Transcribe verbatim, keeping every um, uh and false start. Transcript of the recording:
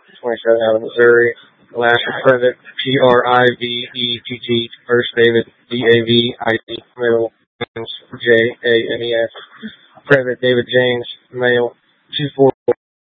twenty-seven out of Missouri. The last private, P R I V E T T, First David, D A V I D, middle, James, J A N E S. Private David James, male, two four.